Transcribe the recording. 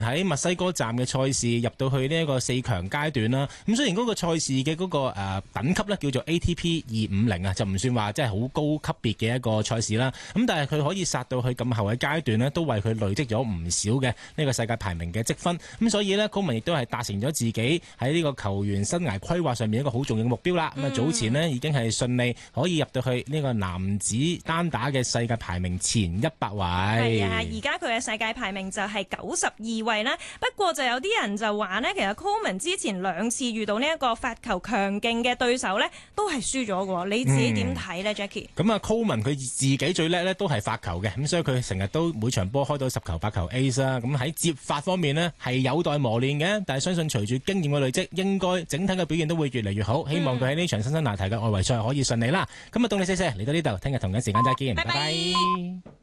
喺墨西哥站嘅賽事入到去呢一個4強階段啦。咁雖然嗰個賽事嘅嗰個等級咧叫做 ATP 250啊，就唔算話即係好高級別嘅一個賽事啦。咁但係佢可以殺到去咁後嘅階段呢，都為佢累積咗唔少嘅呢個世界排名嘅積分。咁所以呢，高文亦都係達成咗自己喺呢個球員生涯規劃上面一個好重要嘅目標啦。咁早前呢已經係順利可以入到去呢個男子單打嘅世界排名前100位。 係啊，而家佢嘅世界排名就係92位啦。不過就有啲人就話呢，其實 Coleman 之前2次遇到呢一個發球強勁嘅對手呢，都係輸咗嘅。你自己點睇呢 Jackie？ 咁啊 Coleman 佢自己最叻呢都係發球嘅，咁所以佢成日都每場波開到10球8球 ace 啦。咁喺接發方面呢係有待磨練嘅，但係相信隨住經驗嘅累積，應該整體嘅表現都會越嚟越好。希望佢喺呢場辛辛那提嘅外圍賽可以順利啦。咁啊，到你4嚟到呢度，聽日同樣時間再見，拜拜。